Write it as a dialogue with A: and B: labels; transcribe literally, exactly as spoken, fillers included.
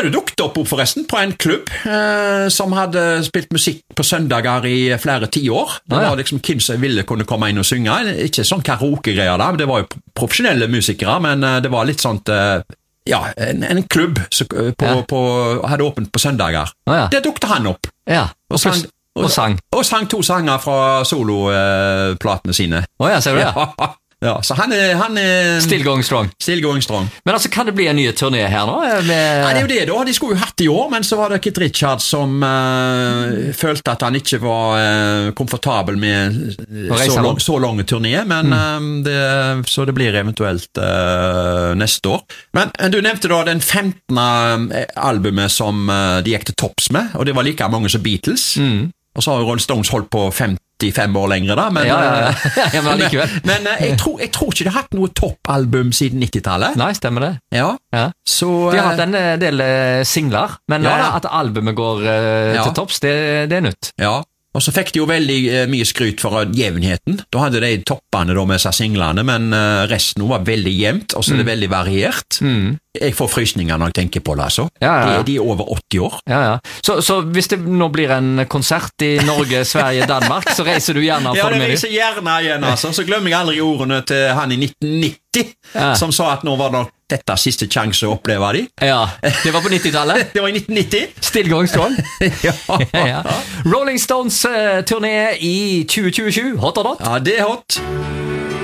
A: hadde du dukket opp forresten på en klubb eh, som hadde spilt musikk på søndager i flere tiår. Det
B: Ah, ja.
A: var liksom hvem som ville kunne komme inn og synge. Ikke sånn karaoke-greier da, det var jo profesjonelle musikere, men eh, det var litt sånt, eh, ja, en, en klubb som eh, på,
B: Ja.
A: på, hadde åpent på søndager.
B: Ah, ja.
A: Det dukket han opp.
B: Ja, og,
A: Og sang,
B: og sang.
A: Og sang to sanger fra soloplatene sine.
B: Åja, ser du det?
A: Ja, ja, så han er, han er
B: Still going strong.
A: still going strong.
B: Men altså, kan det bli en ny turné her nå? Med...
A: Ja, det er jo det da, de skulle jo hatt i år, men så var det Kit Richards som uh, følte at han ikke var uh, komfortabel med uh,
B: reise
A: så,
B: nå.
A: lang, så lange turné, men mm. uh, det, så det blir eventuelt uh, neste år. Men uh, du nevnte da den femtende albumet som uh, de gikk til topps med, og det var like mange som Beatles,
B: Mm.
A: og så har jo Rolling Stones holdt på femtifem år lengre da, men,
B: Ja, ja, ja.
A: uh,
B: Ja, men allikevel.
A: men uh, jeg, tror, jeg tror ikke de har hatt noe toppalbum siden nittitallet.
B: Nei, stemmer det.
A: Ja,
B: Ja.
A: så...
B: De har
A: uh,
B: hatt en eh, del eh, singler, men
A: Ja, da.
B: eh, at albumet går eh,
A: Ja.
B: til topps, det, det er nytt.
A: Ja, og så fikk de jo veldig eh, mye skryt for jevnheten. Da hadde de toppene da med seg singlene, men eh, resten var veldig jevnt, og så er det veldig variert.
B: Mm.
A: Jeg får frysninger når jeg tenker på det, altså.
B: Ja, ja, ja.
A: De, de er over åtti år.
B: Ja, ja. Så, så hvis det nå blir en konsert i Norge, Sverige, Danmark, så reiser du gjerne
A: Ja,
B: for
A: det
B: det med
A: reiser gjerne igjen, altså. Så glemmer jeg aldri ordene til han i nitten nitti,
B: Ja.
A: som sa at nå var det dette siste sjanse å oppleve de.
B: Ja, det var på nittitallet.
A: Det var i nitten nitti.
B: Still going strong.
A: ja.
B: Ja, ja. Rolling Stones eh, turné i tjue tjuesju, hot or not?
A: ja, det er hot.